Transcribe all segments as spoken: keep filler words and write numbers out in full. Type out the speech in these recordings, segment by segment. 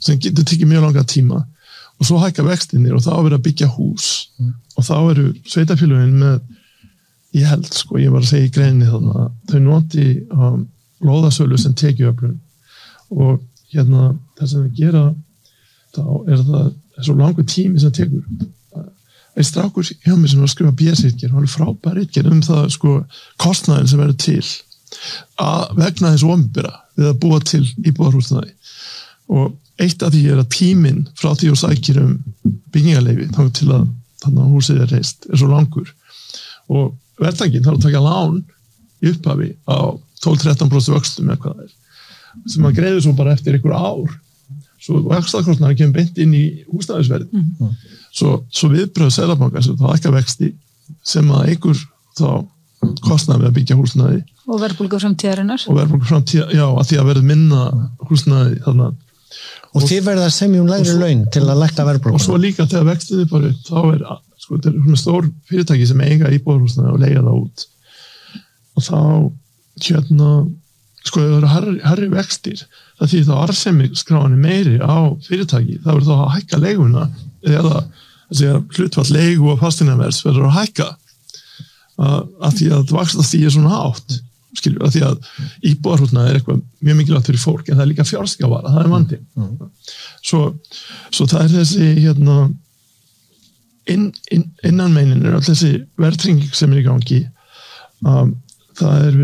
sem getur tekið mjög langa tíma og svo hækka vextinir og þá er verið að byggja hús mm. og þá eru sveitafélögin með, ég held sko, ég var að segja í greinni þannig að þau noti um, lóðasölu sem tekjuöflun og hérna það sem við gera þá er það svo langur tími sem tekur einn strákur hjá mig sem var að skrifa B S-ritgerð, hann er frábær ritgerð um það sko kostnaðin sem verður til að vegna þess opinbera við að búa til íbúðarhúsnæði og eitt af því er að tíminn frá því og sækir um byggingarleyfi þá til að þannig að húsið er reist er svo langur og verðtækin þarf að taka lán í upphafi á tólf til þrettán prósent vöxtum eða hvað það er sem að greiður svo bara eftir einhver ár svo vaxtakostnaðar kemur beint inn í húsnæðisverð mm. svo, svo viðbröð Seðlabankans þá ekki vexti sem að einhver þá kostnaði við að byggja húsnæði og verðbólgu framtíðarinnar og verðbólgu framtíðar, já, að því að verði minna húsnæði þannig og, og þið verða að semja um lægri laun til að lækka verðbólgu og svo líka þegar vextiði bara þá er, sko, þetta er stór fyrirtæki sem eiga íbúðarhúsnæði og leigja það út og þá hérna, sko, það eru herri, herri vextir það því þá arðsemisskráin meiri á fyrirtæki, það verður þá að hækka leiguna eða þessi hlutfall leigu og fasteignaverðs verður að hækka að, að því að vaxtastigið er svona hátt skilur, að því að íbúðarhúsnæði er eitthvað mjög mikilvægt fyrir fólk en það er líka fjárskjávara, það er vandi mm. svo, svo það er þessi hérna inn, inn, innanmeinin er all þessi verðtrygging sem er í gangi um, það eru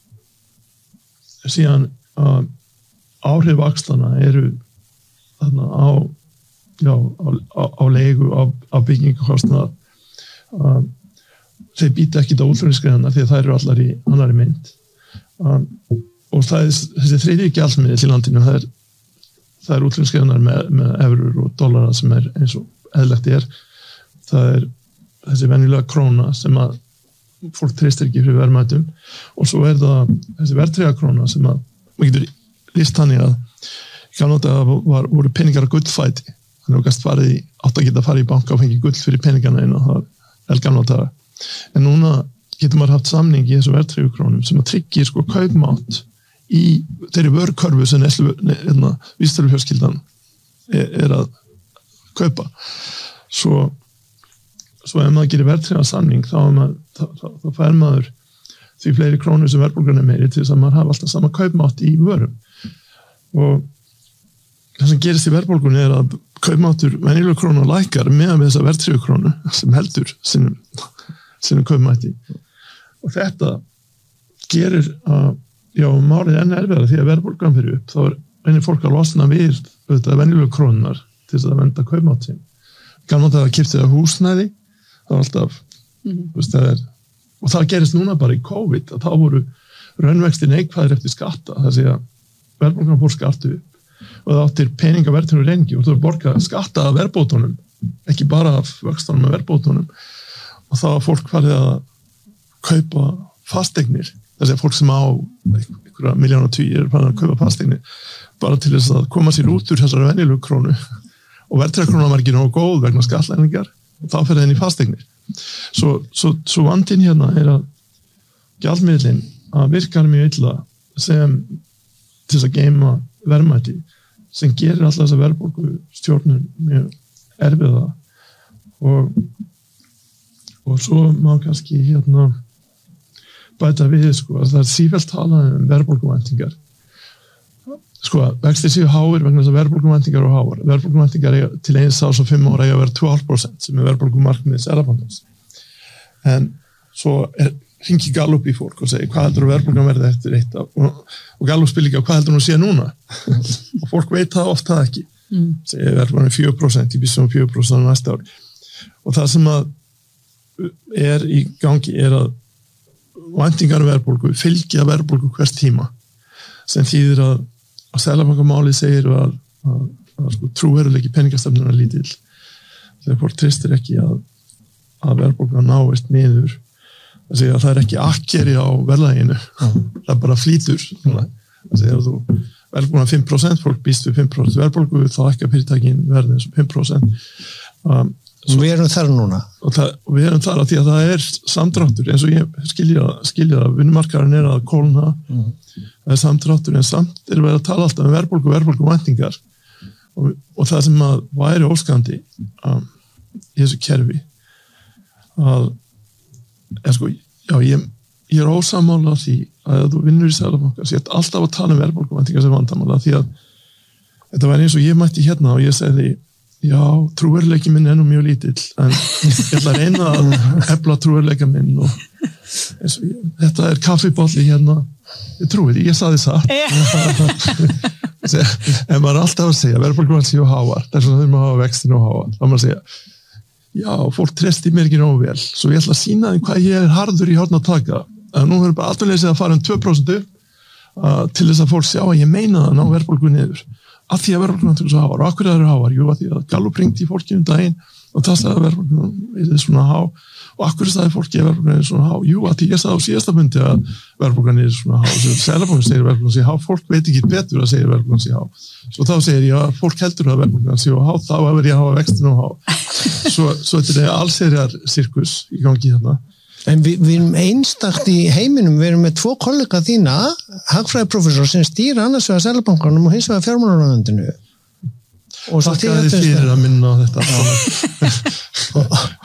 síðan um, áhrif vaxtana eru þarna á já, á, á, á leigu á, á byggingakostnað um, þeir býta ekki á útflutningsgreinar því að það eru allar í annari mynd um, og það er þessi þriðji gjaldmiðill í landinu það er, það er útflutningsgreinar með, með eurur og dollara sem er eins og eðlilegt er það er þessi venjulega króna sem að fólk treystir ekki fyrir verðmætum og svo er það þessi verðtryggða króna sem að maður getur lýst þannig að ég kann nota að það voru peningar að gullfæti þannig að gæst farið í átt að geta farið í banka og fengið gull fyrir peningana einu og það er elgamla daga en núna getur maður haft samning í þessu verðtryggðu krónum sem að tryggir sko kaupmátt í þeirri vörkörfu sem vísitölufjölskyldan er, er að kaupa svo svo ef maður gerir verðtryggða samning þá, maður, þá, þá, þá fær maður því fleiri krónur sem verðbólgan er meiri til þess að maður hafa alltaf sama kaupmátt í vörum og það sem gerist í verðbólgunni er að kaupmáttur venjulega krónu lækkar meðan við þessa verðtryggðu krónu sem heldur sínum, sínum kaupmætti og þetta gerir að já, málið enn erfiðara því að verðbólgan fyrir upp þá er venjulega fólk að losna við auðvitað venjulega krónunar til þess að venda kaupmátt sín kannan það að kipta það húsnæði það var alltaf mm-hmm. veist, það er, og það gerist núna bara í COVID að þá voru raunvextir neikvæðir eftir skatta það sé að verðbólgan fór skattu upp og það áttir peningaverðinu rengi og þú er borgað skatta af verðbótunum ekki bara af vöxtunum af verðbótunum og þá var fólk farið að kaupa fasteignir þess að fólk sem á einhverja miljónar tugir er farið að kaupa fasteignir bara til þess að koma sér út úr þessari venjulegu krónu og verðtryggða krónan var ekki nógu góð vegna skattlækningar og þá fer það inn í fasteignir svo, svo, svo vandinn hérna er að gjaldmiðlinn að virkar mjög illa sem til þess að geima verðmæti sem gerir alltaf þessa verðbólgu stjórnun mjög erfiða og og svo má kannski hérna bæta við sko að það er sífellt talað um verðbólguvæntingar sko vextir séu háir vegna þess að verðbólguvæntingar og háar verðbólguvæntingar til eins árs og fimm ára eiga að vera tólf prósent sem er verðbólgumarkmið Seðlabankans en svo er hringi Gallup í fólk og segi hvað heldur að verðbólgan verði eftir eitt og, og Gallup spyr líka hvað heldur hún að sé núna og fólk veit það oft það ekki mm. segi verðbólgan fjögur prósent í bísum fjögur prósent á næsta ári og það sem að er í gangi er að væntingar verðbólgu fylgja verðbólgu hvers tíma sem þýðir að, að Seðlabankamáli segir að, að, að sko, trúveruleiki peningastefnunnar lítill þegar fólk treystir ekki að, að verðbólgan náist niður það segja að það er ekki akkeri á verðlaginu mm. það bara flýtur það segja að þú verðbólgan fimm prósent fólk býst við fimm prósent verðbólgu þá ekki að fyrirtækin verði eins og fimm prósent um, Svo, við erum þar núna og, það, og við erum þar að því að það er samdráttur eins og ég skilja, skilja að vinnumarkaðurinn er að kólna mm. það er samdráttur en samt er verið að tala alltaf um verðbólgu og verðbólguvæntingar og, og það sem að væri óskandi um, í þessu kerfi að er sko, já, ég, ég er ósammála því að þú vinnur í Seðlabanka sé alltaf að tala um verðbólguvæntingar sem vandamála því að þetta var eins og ég mætti hérna og ég segði já, trúverleiki minn er nú mjög lítill en ég ætla að reyna að efla trúverleika minn og eins og ég, þetta er kaffibólli hérna ég trúi því, ég saði satt en maður er alltaf að segja verðbólguvæntingar séu háar þess að þau maður hafa vextinu og háar þá maður segja já, fólk treysti mér ekki nógu vel svo ég ætla að sýna þeim hvað ég er harður í horn að taka að nú hefur bara atvinnuleysið að fara um tvö prósent upp uh, til þess að fólk sjá að ég meina það að ná verðbólgu niður af því að verðbólgu er svo háar og af hverju það eru háar jú, af því að Gallup ringdi í fólki um daginn og það sagði að verðbólgu er svona há og af hverju sagði fólki að verðbólgu er svona há jú, af því ég sagði á síðasta myndi að verðbólgu er svona há Seðlabankinn segir verðbólgu sé há fólk veit ekki betur að segja verðbólgu sé há svo þá segir ég að fólk heldur að verðbólgu sé há þá verður ég að hafa vextinu há svo, svo þetta er allsherjar sirkus í gangi þarna. En við, við erum einstakt í heiminum, við erum með tvo kollega þína, hagfræðiprófessor sem stýra annars vegar Seðlabankanum og hins vegar fjármálaráðuneytinu. Takk að þið fyrir að minna á þetta.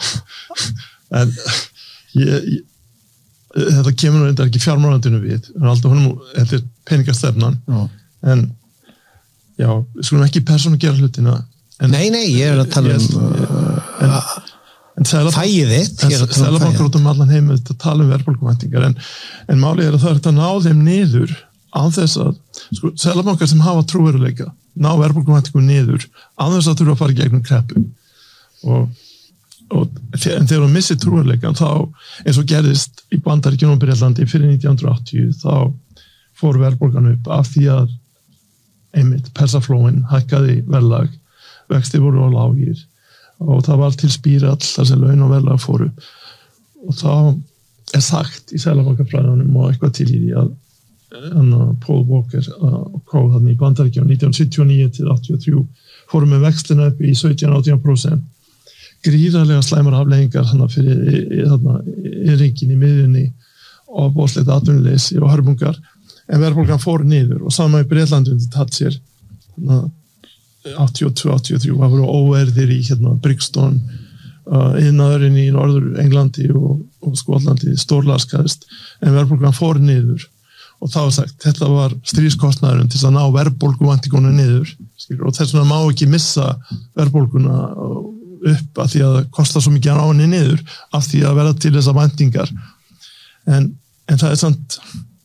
en ég, ég, þetta kemur nú eitthvað ekki fjármálaráðuneytinu við, en alltaf honum, þetta er peningastefnan, já. En já, við skulum ekki persónu gera hlutina. En, nei, nei, ég er að tala um en, en fæið þitt Seðlabankar út um allan heim að tala um verðbólguvæntingar en, en málið er að það er að ná þeim niður án þess að sko, Seðlabankar sem hafa trúveruleika ná verðbólguvæntingum niður án þess að þurfa að fara í gegnum kreppu og, og en þegar þú missir trúveruleikan þá eins og gerðist í Bandaríkjunum og Bretlandi fyrir nítján hundruð og áttatíu þá fór verðbólgan upp af því að einmitt persaflóin hækkaði verðlag vexti voru á lágir og það var til spírall þar sem laun og verðlag fóru og þá er sagt í Seðlabankafræðunum og eitthvað til í því að Anna, Paul Walker og Kó þannig í Bandaríkjunum nítján hundruð sjötíu og níu til áttatíu og þrjú fóru með vextina upp í sautján til átján prósent gríðarlega slæmar afleiðingar þannig fyrir þarna í ringin í miðjunni og bóðslegt atvinnuleysi og hörmungar en verðbólgan fór niður og sama í Bretlandi undir Thatcher áttatíu og tvö til áttatíu og þrjú það voru óverðir í hérna, Brixton uh, iðnaðurinn í Norður Englandi og, og Skotlandi stórlaskaðist en verðbólgan fór niður og þá var sagt, þetta var stríðskostnaðurinn til að ná verðbólguvæntinguna niður skilur, og þess vegna má ekki missa verðbólguna upp af því að það kostar svo mikið að ná henni niður af því að verða til þessar væntingar en, en það er samt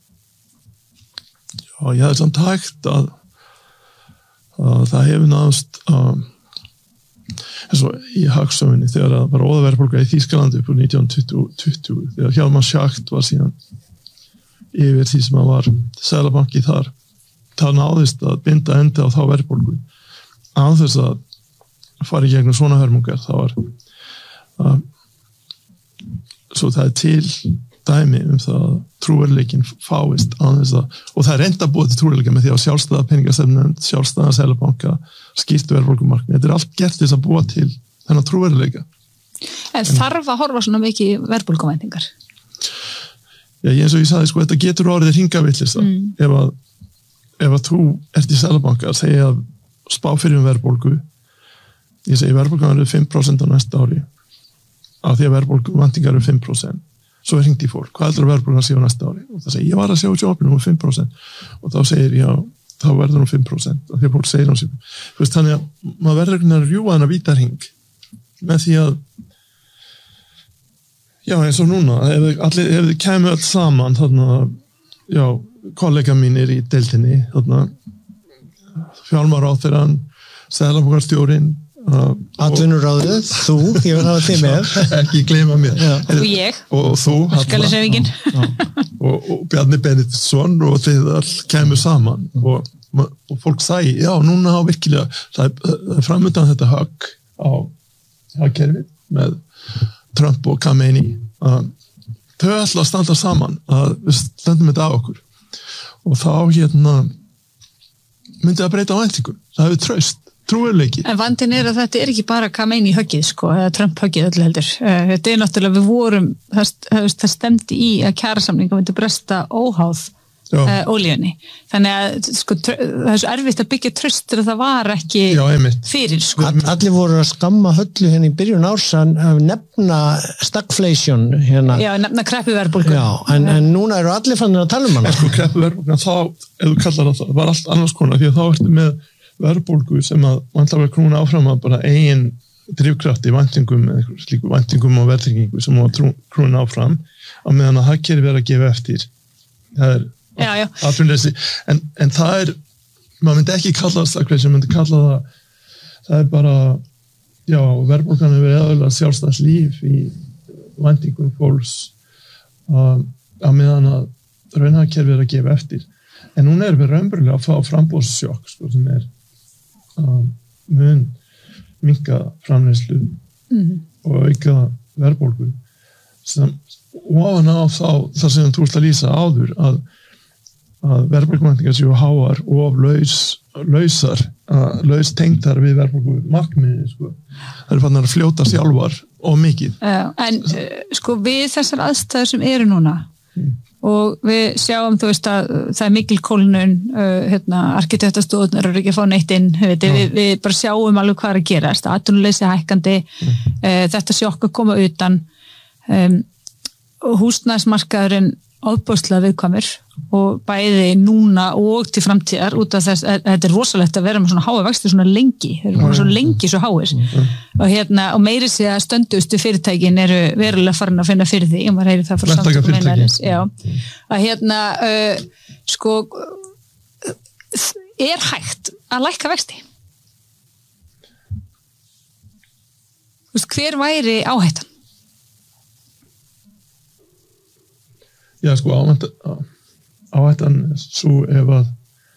já, ég er samt hægt að Uh, það hefur náðast um, eins og í hagsögunni þegar það var óðaverðbólga í Þýskalandi upp úr nítján hundruð tuttugu þegar Hjalmar Schacht var síðan yfir því sem að var Seðlabanki þar það náðist að binda endi á þá verðbólgu án þess að fara í gegnum svona hörmungar það var uh, svo það er til dæmi um það að trúverleikin fáist án þess að, og það er enda búið til trúverleika með því að sjálfstæða peningastefnun, sjálfstæða Seðlabanka, skýrt verðbólgumarkmið. Þetta er allt gert þess að búa til þennan trúverleika. En, en þarf að horfa svona mikið verðbólguvæntingar? Já, eins og ég sagði, sko, þetta getur orðið hringavillista. Mm. Ef að, ef að þú ert í Seðlabanka að segja að spá fyrir um verðbólgu, ég segi verðbólgan eru fimm prósent á næsta ári, af því að verðbólguvæntingar eru fimm prósent. Svo er hringt í fólk, hvað heldur að verðbólgan sé á næsta ári? Og það segir, ég var að sjá sjónvarpinu um fimm prósent og þá segir, já, þá verður hún fimm prósent og því að fólk segir hún sér. Þú veist, þannig að maður verður ekki að rjúa þennan vítarhring með því að já, eins og núna, ef þið, ef þið kemur öll saman, þarna, já, kollega mínir í deildinni, þarna, fjármálaráðherrann, Seðlabankastjórinn, Uh, Atvinnuráðið, þú, ég vil hafa þig með ekki gleyma mér og ég, og, og þú Skalishreyfingin og, og Bjarni Benediktsson og þið all kemur saman og, og fólk sæi, já, núna á virkilega það er framöndan þetta högg á hagkerfið með Trump og Khamenei uh, þau ætla að standa saman að við stöndum þetta á okkur og þá hérna myndi að breyta á væntingum, það hefur traust trúverleiki. En vandinn er að þetta er ekki bara Khamenei höggið, sko, eða Trump höggið öllu heldur. Þetta er náttúrulega, við vorum, það, það stemdi í að kjarasamninga myndi bresta óháð uh, ólíunni. Þannig að sko, það er svo erfitt að byggja traustur að það var ekki Já, fyrir. Sko. All, allir voru að skamma höllu hérna í byrjun árs að nefna stagflation hérna. Já, nefna kreppuverðbólgu. Já, en, en núna eru allir fannir að tala um hana. En sko kreppuverðbólgan þá, ef þú kallar það, var allt annars konar því að þá ertu með verðbólgu sem að vantlega verið krúna áfram að bara eigin drifkrafti væntingum eða eitthvað slíku væntingum og verðtryggingu sem var krúna áfram á meðan að hagkerfið verið að gefa eftir. Það er Já, já. Atvinnuleysi, en, en það er maður myndi ekki kalla það stagflation, maður myndi kalla það það er bara já, verðbólgan hefur eðalega sjálfstæðs líf í væntingum fólks að, að meðan að raunhagkerfið er að gefa eftir en núna erum við raunverulega að fá frambúðssjokk sko, sem er að mun minnka framleiðslu mm-hmm. og auka verðbólgu sem ofan á þá það sem þú ert að lýsa áður að að verðbólguvæntingar séu háar og of laus, lausar, að laus tengdar við verðbólgu markmiði, sko. Það eru fannar að fljóta sjálfar og mikið. Uh, en uh, sko við þessar aðstæður sem eru núna mm. og við sjáum, þú veist að það er mikil kólnun, uh, hérna, arkitektastóðunar eru ekki að fá neitt inn, við, við, við bara sjáum alveg hvað er að gera, atvinnuleysi hækkandi, mm. uh, þetta sjokk að koma utan, um, og húsnæðismarkaðurinn ofboðslega viðkvæmur og bæði núna og til framtíðar út af þess að þetta er rosalegt að vera með svona háa vexti svona lengi, þeir eru svona lengi svo háir og hérna og meiri sé að stöndustu fyrirtækin eru verulega farin að finna fyrir því og maður heyri það frá samtökum einarins að hérna uh, sko er hægt að lækka vexti hver væri áhættan? Já, sko, áhættan svo ef að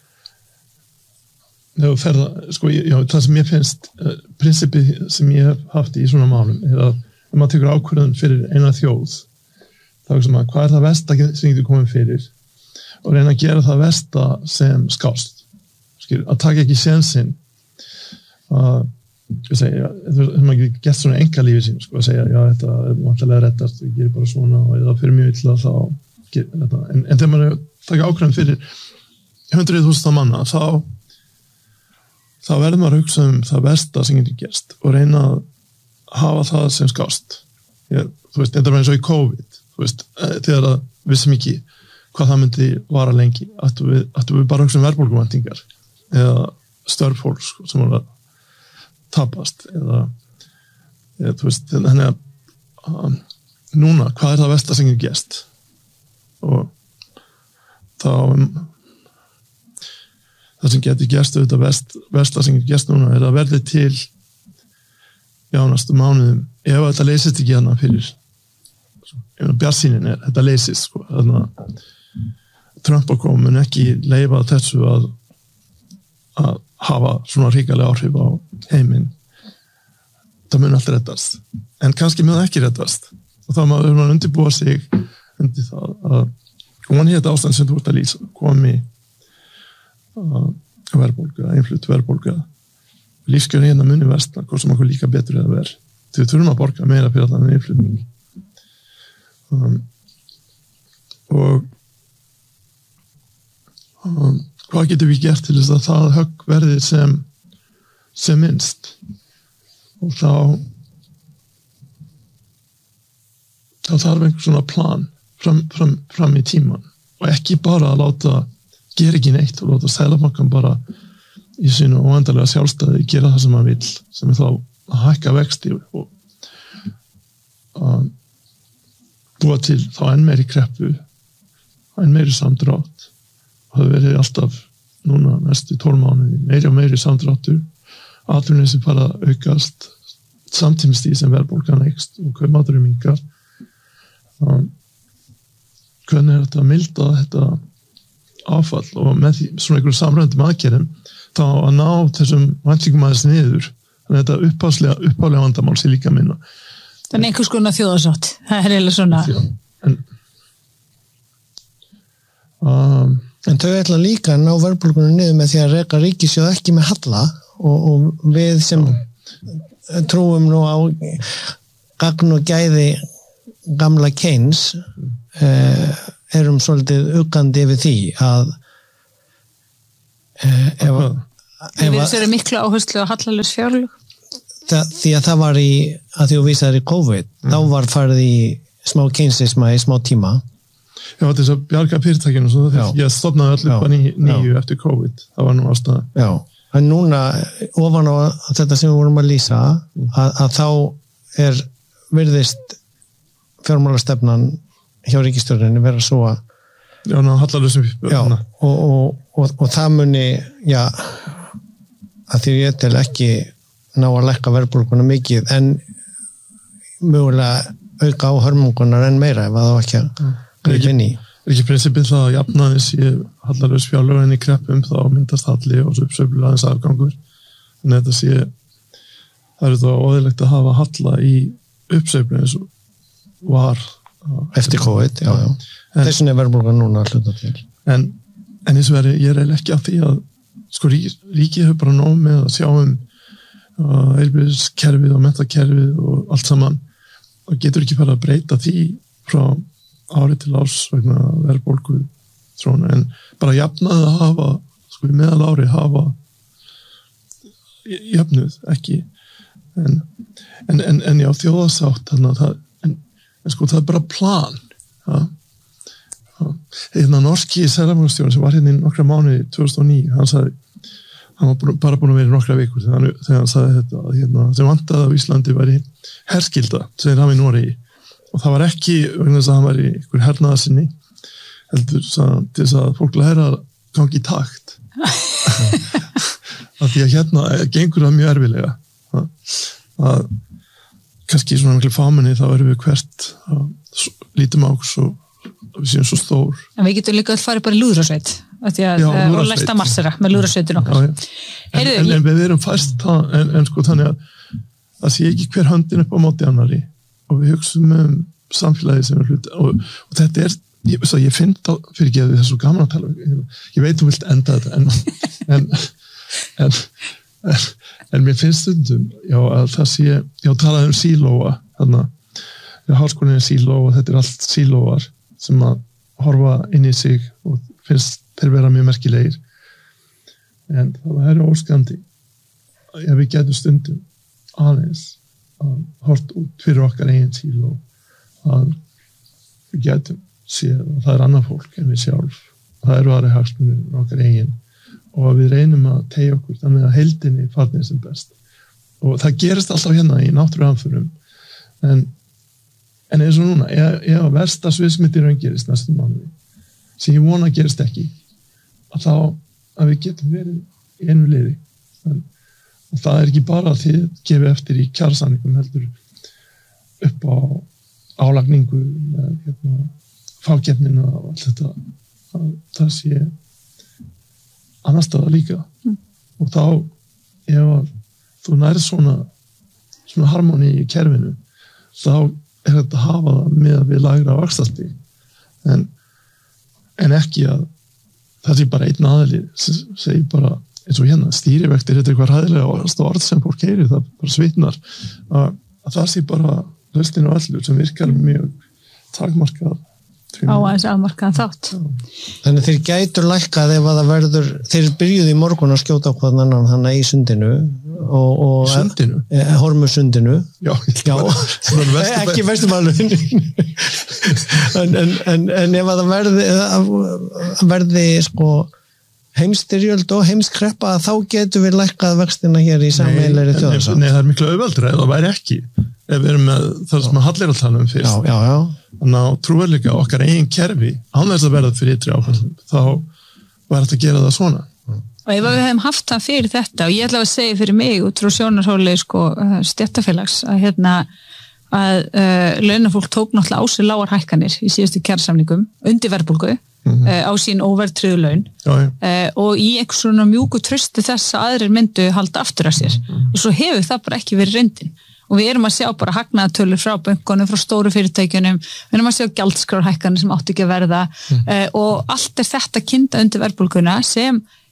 ef að ferða, sko, já, það sem ég finnst uh, prinsipið sem ég hef haft í svona málum er að ef maður tekur ákvörðun fyrir eina þjóð þá er sem að hvað er það versta sem getur komið fyrir og reyna að gera það versta sem skást skil, að taka ekki sénsinn að ég segja, það er maður ekki gett svona enga lífið sín, sko, að segja, já, þetta er vantilega reddast, ég gerir bara svona og eða fyrir mjög illa þá En, en þegar maður taka ákvæðan fyrir hundruð þúsund manna þá, þá verður maður að hugsa um það versta sem getur gerst og reyna að hafa það sem skást ég, þú veist, þetta var eins og í COVID þú veist, þegar að við sem ekki hvað það myndi vara lengi ættu við, ættu við bara hugsa um verðbólguvæntingar eða störfólk sko, sem voru að tapast eða, eða þú veist, þannig að um, núna, hvað er það versta sem getur gerst og þá um, það sem getur gerst auðvitað vest, versta sem getur gerst núna er að verði til já, næstu mánuðum ef þetta leysist ekki hérna fyrir bjarsýnin er, þetta leysist sko, þannig að Trump og komun ekki leyfa þessu að að hafa svona ríkalega áhrif á heiminn það mun allt reddast en kannski mun það ekki reddast og þá maður maður undirbúa sig undir það að komin í þetta ástand sem þú ert að lýsa komi að verðbólga, einflutt verðbólga lífskjörn hérna muni versna hvort sem okkur líka betur eða verð því við þurfum að borga meira fyrir allan einflutning um, og um, hvað getum við gert til þess að það högg verði sem sem minnst og þá þá þarf einhver svona plan Fram, fram, fram í tíman og ekki bara að láta gera ekki neitt og láta Seðlabankann bara í sínu óendanlega sjálfstæði gera það sem hann vill sem er þá að hækka vexti og að búa til þá enn meiri kreppu enn meiri samdrátt og það verið alltaf núna næstu tólf mánuði meiri og meiri samdráttur atvinnuleysi bara aukast samtímis því sem verðbólgan eykst og kaupmátturinn minnkar og hvernig er þetta að milda þetta áfall og með því svona einhverjum samrændum aðgerðum þá að ná þessum væntingum aðeins niður þannig að þetta uppálega, uppálega vandamál sé líka minna. Þannig einhvers konar þjóðarsátt, það er eiginlega svona en, um, en þau ætla líka að ná verðbólgunum niður með því að reka ríkissjóð ekki með halla og, og við sem já. Trúum nú á gagn og gæði gamla Keynes Uh, erum svolítið uggandi yfir því að eh, ef að Við erum miklu áherslu á hallalaus fjárlög. Það, því að það var í, að því að vísaður í COVID, mm. þá var farið í smá keynesisma í smá tíma. Já, þess að bjarga fyrirtækinu, svo það ég stofnaði allir upp að nýju eftir COVID, það var nú ástæða. Já, en núna, ofan á þetta sem við vorum að lýsa, að, að þá er virðist fjármálastefnan hjá ríkisstjórninni vera svo að Já, ná, hallalausum Já, og, og, og, og það muni, já, að því ég til ekki ná að lekka verðbólguna mikið en mögulega auka á hörmungunar en meira ef það á ekki að grípa inn í. Er ekki prinsipið það að jafnaðis ég hallalaus fjárlög en í kreppum þá myndast halli og uppsveiflu aðeins afgangur. Þannig að þetta sé það er þetta óðilegt að hafa halla í uppsveiflu eins og var eftir COVID, já, já. Þessin er verðbólgan núna að hluta til. En, en eins og veri, ég er ekki af því að sko ríkið ríki hefur bara nóg með að sjá um uh, heilbrigðiskerfið og menntakerfið og allt saman og getur ekki bara að breyta því frá ári til árs vegna verðbólgu þróna en bara jafnaði að hafa sko í meðal ári hafa jafnuð ekki en, en, en, en já þjóðarsátt þannig að það en, en sko það er bara plan ja. Hérna norski seðlabankastjórinn sem var hérna í nokkra mánuði tvö þúsund og níu, hann sagði hann var búin, bara búin að vera í nokkra vikur þegar hann, þegar hann sagði þetta að hérna, sem vantaði á Íslandi væri herskylda sem hann í Noregi og það var ekki vegna þess að hann var í einhver hernaðarsinni heldur sagði, til þess að fólk læra að gangi í takt að því að hérna gengur það mjög erfilega að, að kannski svona miklu fámenni þá erum við hvert að lítum á okkur svo við séum svo stór. En við getum líka að fara bara í lúðrasveit og læsta marsera með lúðrasveitin okkar. Já, já. En, en, en við erum fæst það, en, en sko þannig að það sé ekki hver höndin upp á móti annari og við hugsaum um samfélagi sem er hluti og, og þetta er, ég, svo, ég finn það fyrir ekki að það er svo gaman að tala ég, ég veit þú vilt enda þetta en, en, en, en, en mér finnst stundum já, að það sé, ég talaði um sílóa þannig að háskólinn er síló og þetta er allt sílóar sem að horfa inn í sig og finnst þeir vera mjög merkilegir en það er óskandi ef við getum stundum aðeins að hort út fyrir okkar eigin síló að við getum séð að það er annað fólk en við sjálf það eru aðra hagsmunir okkar eigin og að við reynum að tegja okkur þannig að heildinni farnir sem best og það gerist alltaf hérna í náttúruhamförum en En eins og núna, ef, ef að versta sviðsmyndi raungerist næstum mánuði, sem ég vona að gerist ekki, að þá að við getum verið í einu liði. En, og það er ekki bara að þið gefið eftir í kjarasamningum heldur upp á álagningu með hérna, fákeppnina og allt þetta, að það sé annar staða líka. Mm. Og þá, ef að þú nærið svona, svona harmoni í kerfinu, þá er þetta að hafa það með að við lægra vaxtastig en, en ekki að það sé bara einn aðili sem segir bara eins og hérna stýrivextir, þetta er eitthvað ræðilega orð sem fólk heyrir, það bara svitnar að, að það sé bara lausnin á allur sem virkar mjög takmarkað á aðeins afmarkaðan þátt. Þannig þeir gætur lækkað ef að það verður þeir byrjuði í morgun að skjóta á hvað annan þannig í sundinu og, og sundinu? E, hormusundinu já, já. ekki vesturbælun en, en, en, en ef að það verði verði sko heimstyrjöld og heimskreppa þá getur við lækkað vextina hér í sameiginlegri þjóðarsátt. Nei, það er miklu auðveldra eða það væri ekki ef við erum með það sem að hallir að tala um fyrst. Já, já, já. Þannig að trúverleika okkar eigin kerfi án þess að verða fyrir ytri áfællum þá var þetta að gera það svona. Og ef við hefum haft það fyrir þetta og ég ætla að segja fyrir mig út frá sjónarhóli sko, stéttarfélags að, hérna, að uh, launafólk tók náttúrulega á sig lágar hækkanir í síðustu kjarasamningum undir verðbólgu mm-hmm. uh, á sín óverðtryggðu laun já, já. Uh, og í einhver svona mjúku trausti þess að aðrir myndu halda aftur að sér mm-hmm. og svo hefur það bara ekki verið reyndin. Og við erum að sjá bara hagnaðatölur frá bönkunum, frá stóru fyrirtækjunum, við erum að sjá gjaldskrárhækkanir sem átti ekki að verða mm. uh, og allt er þetta kynda undir verðbólguna sem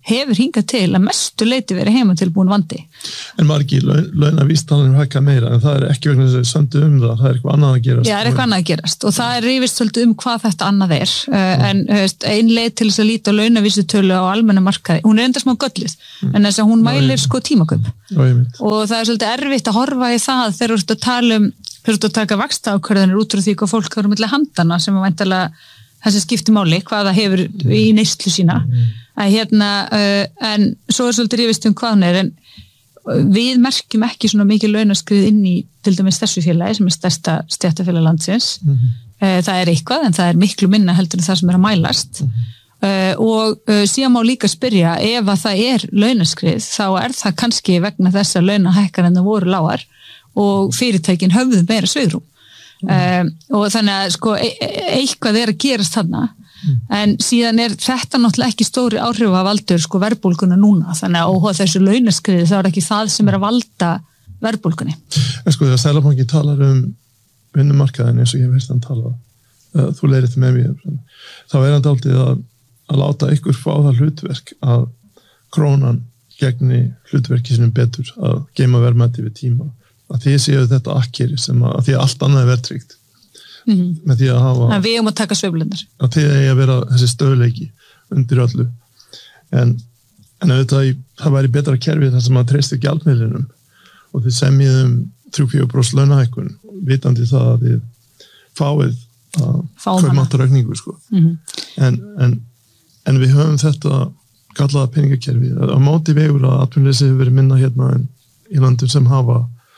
hefur hingað til að mestu leiti verið heima tilbúin vandi. En margir laun, launavísitalan hækka meira, en það er ekki vegna þess að söndu um það, það er eitthvað annað að gerast. Já, það er eitthvað annað að gerast og það er rífist svolítið um hvað þetta annað er, uh, en veist, ein leið til þess að líta launavísitölu á almenna markaði, hún er enda smá gölluð, mm. en þess að hún mælir Já, sko tímaköp og það er svolítið erfitt að horfa í það þegar þú ert að tala um, þegar þú ert að taka vaxtaákvörðanir út frá því hvað fólk eru milli handana sem er væntanlega þessi skipti máli, hvað það hefur í neyslu sína, að hérna, uh, en svo er svolítið rífist um hvað hún er, en við merkjum ekki svona mikið launaskrið inn í til dæmis þessu félagi sem er stærsta stéttarfélag landsins. Mm-hmm. uh, það er eitthvað, en það er miklu minna heldur en það sem er að mælast. Mm-hmm. uh, og uh, síðan má líka spyrja, ef að það er launaskrið, þá er það kannski vegna þess að launahækkar en það voru lágar og fyrirtækin höfðu meira svigrúm. Um, og þannig að sko e eitthvað er að gerast þarna mm. en síðan er þetta náttúrulega ekki stóri áhrif að valdur sko verðbólguna núna, þannig að óhá þessu launaskriði þá er ekki það sem er að valda verðbólgunni. En sko þegar Seðlabanki talar um vinnumarkaðin eins og ég hef heyrst hann tala uh, þú leirið með mér, þá er hann dálítið að, að láta ykkur fá það hlutverk að krónan gegni hlutverki sinum betur að geima verðmæti við tíma, að því séu þetta akkeri sem að, að því að allt annað er verðtryggt mm-hmm. með því að hafa að við um að taka sveiflurnar að því að ég að vera þessi stöðleiki undir öllu en, en auðvitað það væri betra kerfið þar sem að treysti gjaldmiðlinum og þið semjiðum þrjú til fjögur prósent launahækkun vitandi það að þið fáið að kaupmáttaraukningu sko. mm-hmm. en, en, en við höfum þetta kallaða peningakerfi á móti vegur að atvinnuleysi hefur verið minna hérna en í landum sem hafa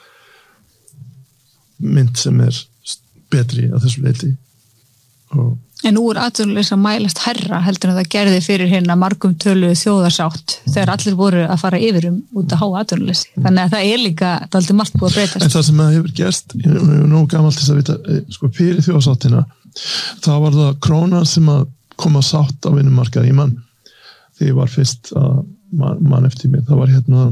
mynd sem er betri að þessu leiti. Og en nú er atvinnuleysi að mælast herra heldur en það gerði fyrir hérna margum töluðu þjóðarsátt þegar allir voru að fara yfir um út að háa atvinnuleysi. Mm. Þannig að það er líka dálítið margt búið að breytast. En það sem það hefur gerst, ég er nú gamalt til að vita, sko fyrir þjóðarsáttina, þá var það krónan sem að koma sátt á vinnumarkaði í mann. Þegar ég var fyrst að mann man eftir mig, það var hérna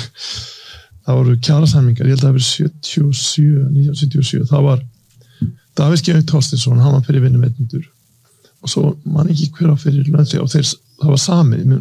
það voru kjarasamningar, ég held að það hefur sjötíu og sjö, nítján hundruð sjötíu og sjö, það var Davíð Georg Thorsteinsson, hann var fyrir vinnuveitendur og svo man ekki hver á fyrir launþega og þeir, það var samið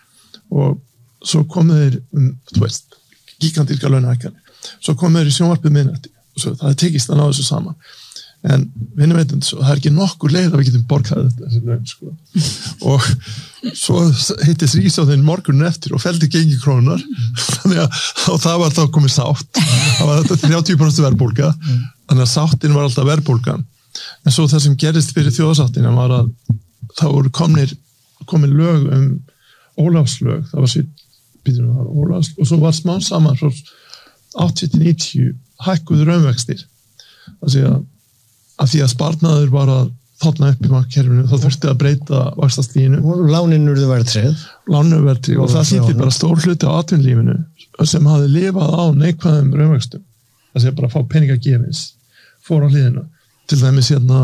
og svo komu þeir um, þú veist, gigantíska launahækkanir, svo komu þeir í sjónvarpið miðnætti og svo það er tekist að ná þessu saman en vinnuveitendur, það er ekki nokkur leið að við getum borgað þetta þessi laun sko. og svo hittist ríkisstjórnin morgunin eftir og felldi gengi krónunar þannig að og það var þá komið sátt það var þetta þrjátíu prósent verðbólga þannig að sáttin var alltaf verðbólgan en svo það sem gerist fyrir þjóðsáttina var að það voru komnir komið lög um Ólafslög það var svitt býtum það var Ólafs og svo var smá saman frá áttatíu til níutíu hækkuðu raunvextir það sé að að því að sparnaður var að þarna upp í markkerfinu, þá þurfti að breyta vaxtastíginu. Og lánin urðu verðtryggð. Lánin urðu verðtryggð og það þýtti bara stór hluti á atvinnulífinu sem hafði lifað á neikvæðum raunvöxtum. Það sé bara að fá peningagefins, fór á hliðina. Til dæmis hérna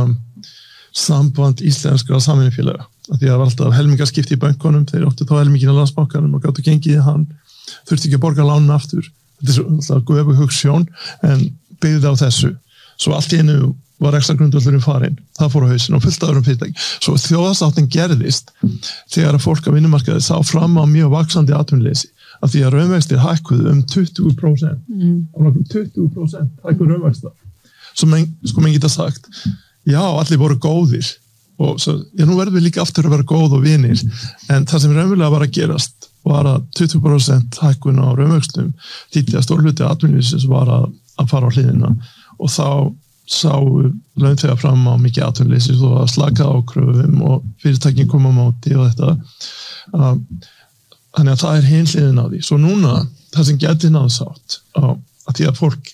samband íslenskra samvinnufélaga. Því að það var alltaf helmingaskipti í bönkunum, þeir áttu þá helmingin á Landsbankanum og gáttu gengið í hann, þurfti ekki að borga lánin aftur. Þetta er alltaf guðöfu hugsjón en byggði á þessu. Svo allt í einu var ekstra grundvöldurinn farinn, það fór á hausinn og fullt af öðrum fyrirtæki. Svo þjóðarsáttin gerðist þegar að fólk á vinnumarkaði sá fram á mjög vaxandi atvinnuleysi af því að raunvextir hækkuðu um tuttugu prósent mm. og tuttugu prósent hækkuðu raunvexta. Svo menn, sko menn geta sagt, já, allir voru góðir og svo, já, nú verðum við líka aftur að vera góð og vinir en það sem raunverulega var að gerast var að tuttugu prósent hækkun á raunvextum þýddi að stórhluti atvinnuleysis var að, að fara á hliðina og þá sá launþega fram á mikið atvinnuleysi og að slaka á kröfum og fyrirtækin koma á móti og þetta um, þannig að það er hin hliðin á því svo núna, það sem geti náðu sátt á, að því að fólk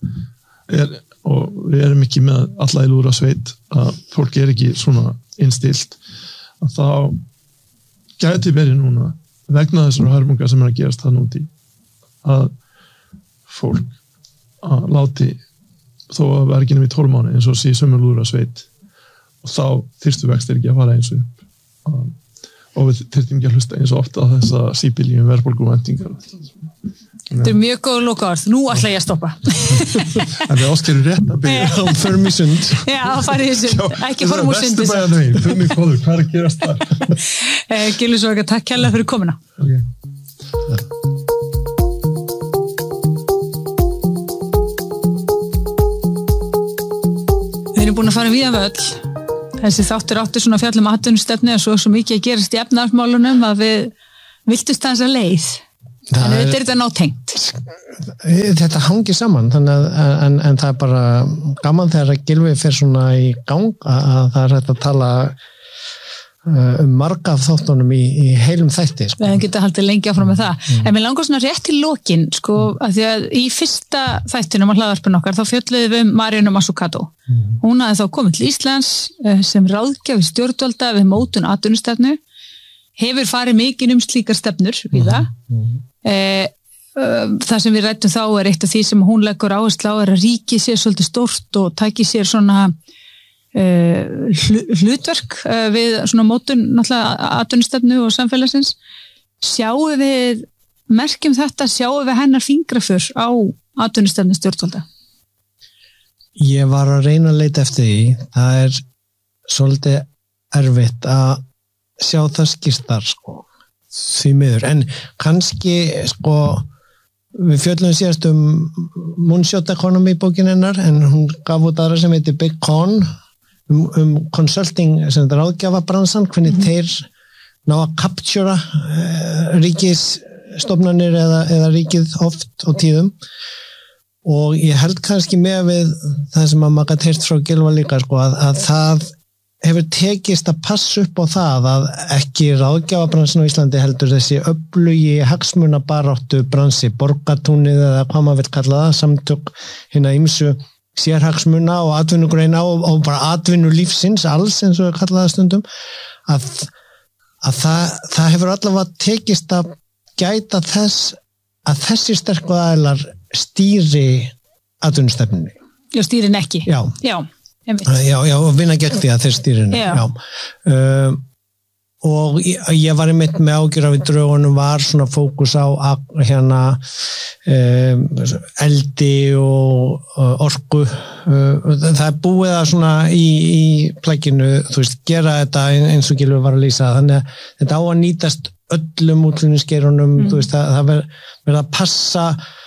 er, og við erum ekki með alla í lúra sveit, að fólk er ekki svona innstilt að þá geti verið núna vegna þessar hörmungar sem er að gerast það núti að fólk að láti þó að vera ekki nefnir tólf mánuði eins og síðan sömur lúra sveit og þá þyrstu vextir ekki að fara eins upp um, og við þyrftum ekki að hlusta eins og ofta á þessa síbiljum verðbólguvæntingar Þetta er mjög góð lokaorð, nú ætla ég að stoppa. Það er Óskar rétt að byrja. Þá förum í sund. Já, þá farið í sund, ekki fórum úr sundi. Það er vestu bæðan veginn, fyrir mig góður, hvað er að gerast það? Gylfi Sorga, takk kærlega fyrir komuna. Okay. Við erum búin að fara víða völl. Þessi þáttur áttur svona fjallum atvinnustefnu og svo svo mikið að gerast í efnahagsmálunum að við viltust þess að leið. En þetta er þetta nátengt. Þetta hangir saman, þannig að en, en það er bara gaman þegar að Gylfi fer svona í gang að það er hægt að tala um marga af þáttunum í, í heilum þætti. Sko. Við getum haldið lengi áfram með það. Mm. En mér langar svona rétt til lokin, sko, að því að í fyrsta þættinum á hlaðvarpinu okkar, þá fjölluðum við um Maríönnu Mazzucato. Mm. Hún hafði þá komið til Íslands sem ráðgjafi stjórnvalda við mótun atvinnustefnu, hefur farið mikið um slíkar stefnur við það. Mm. Eh, það sem við rættum þá er eitt af því sem hún leggur áherslu á er að ríkið sé svolítið stórt og tæki sér svona Uh, hlutverk uh, við svona mótun náttúrulega atvinnustefnu og samfélagsins. Sjáum við merkjum þetta, sjáum við hennar fingraför á atvinnustefnu stjórnvalda? Ég var að reyna að leita eftir því. Það er svolítið erfitt að sjá það skýrstar sko, því miður, en kannski sko við fjöllum síðast um Moonshot Economy bókin hennar, en hún gaf út aðra sem heitir Big Con um, um consulting sem þetta ráðgjafabransan, hvernig mm-hmm. þeir ná að captura uh, ríkisstofnanir eða, eða ríkið oft og tíðum, og ég held kannski með við það sem að maður gæti heyrt frá Gylfa líka sko, að, að það hefur tekist að passa upp á það að ekki ráðgjafabransin á Íslandi heldur þessi öflugi hagsmunabaráttu bransi, borgatúnið eða hvað maður vil kalla það, samtök hinna ýmsu sérhagsmuna og atvinnugreina og, og bara atvinnulífsins alls eins og við kalla það stundum, að, að það, það hefur allavega tekist að gæta þess að þessi sterku aðilar stýri atvinnustefnunni. Já, stýrin ekki. Já. Já. Já, já, og vinna gegn því að þeir stýrinu. Já. Já. Um, og ég, ég var einmitt með ágjur af í draugunum var svona fókus á hérna um, eldi og uh, orku. Uh, það er búið að svona í, í plækinu, þú veist, gera þetta eins og Gylfi var að lýsa. Þannig að þetta á að nýtast öllum útflutningsgeirunum, mm. þú veist, að, það verður að passa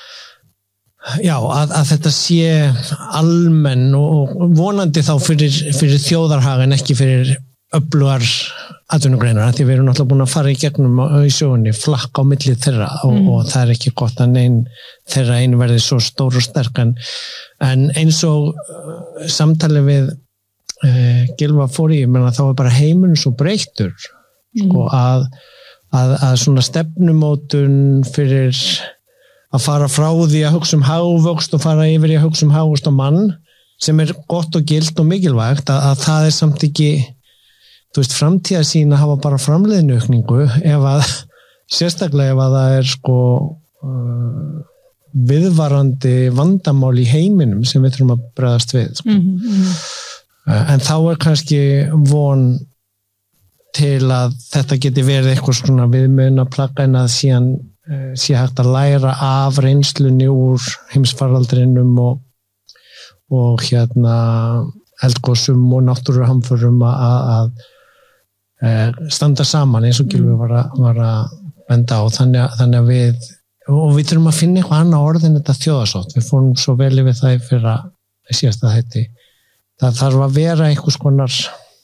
já, að, að þetta sé almenn og vonandi þá fyrir, fyrir þjóðarhag en ekki fyrir öflugar atvinnugreinar, því við erum náttúrulega búin að fara í gegnum í sögunni, flakka á millið þeirra og, mm. og það er ekki gott að neinn þeirra einu verði svo stór og sterk en, en eins og uh, samtali við uh, Gylfa fór í, menn að þá er bara heiminn svo breyttur mm. sko, að, að, að svona stefnumótun fyrir að fara frá því að hugsa um hagvöxt og fara yfir í að hugsa um hagvöxt og mann sem er gott og gilt og mikilvægt að, að það er samt ekki þú veist, framtíðarsýn að hafa bara framleiðinaukningu ef að, sérstaklega ef að það er sko uh, viðvarandi vandamál í heiminum sem við þurfum að bregðast við sko. Mm-hmm. uh, en þá er kannski von til að þetta geti verið eitthvað svona viðmiðun að plagga en að síðan uh, sé hægt að læra af reynslunni úr heimsfaraldrinum og, og hérna eldgosum og náttúruhamförum að, að standa saman eins og Gylfi var að, var að benda á þannig að, þannig að við og við þurfum að finna eitthvað annað orð en þetta þjóðarsótt, við fórum svo vel yfir það fyrir að síðasta þetta það þarf að vera einhvers konar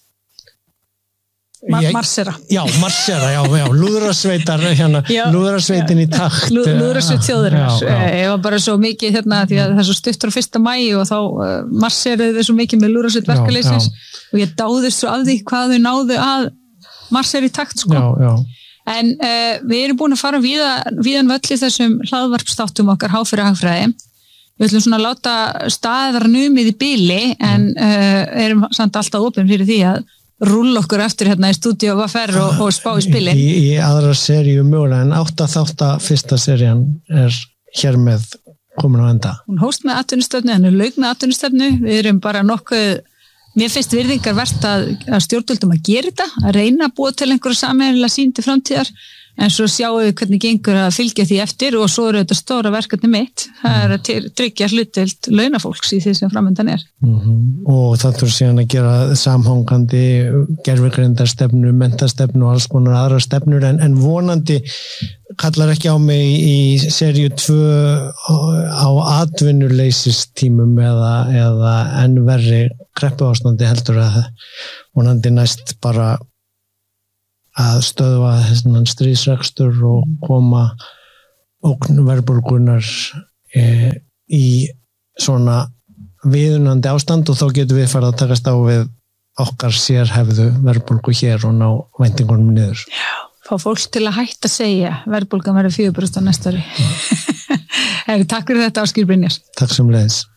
Mar Marsera já, Marsera, já, já, lúðrasveitar hérna, lúðrasveitin í takt Lú, lúðrasveit þjóðurinnar ég var bara svo mikið hérna því að það er svo stutt frá fyrsta maí og þá uh, marseruðu þau svo mikið með lúðrasveit verkaleysins og ég dáðist svo af því hvað þau náðu að marsera í takt sko. já, já. en uh, við erum búin að fara víða, víðan völl í þessum hlaðvarpstáttum okkar H fyrir hagfræði við ætlum svona að láta staðar numið í bili en uh, erum samt alltaf opin fyrir því að rúlla okkur eftir hérna í stúdíu og fer og, og spá í spilin. Í, í aðra seríu mögulega en átta þátta fyrsta serían er hér með komin á enda. Hún hóst með atvinnustefnu, hann er lauk með atvinnustefnu, við erum bara nokkuð, mér finnst virðingar verst að, að stjórnvöldum að gera þetta, að reyna að búa til einhverja sameiginlega sýn til framtíðar En svo sjáum við hvernig gengur að fylgja því eftir og svo eru þetta stóra verkefni mitt, það er að tryggja hlutdeild launafólks í því sem framöndan er. Mm-hmm. Og það þurfa síðan að gera samhangandi gervigreindarstefnu, mentastefnu og alls konar aðra stefnur en, en vonandi kallar ekki á mig í seríu tvö á atvinnuleysistímum eða, eða enn verri kreppuástandi heldur að vonandi næst bara að stöðva þessan stríðsrekstur og koma ógn verðbólgunnar e, í svona viðunandi ástand og þá getum við farið að takast á við okkar sérhæfðu verðbólgu hér og ná væntingunum niður. Já, fá fólk til að hætta að segja verðbólgan verður fjögur prósent á næsta ári. Heri, takk fyrir þetta, Ásgeir Brynjar. Takk sem leiðis.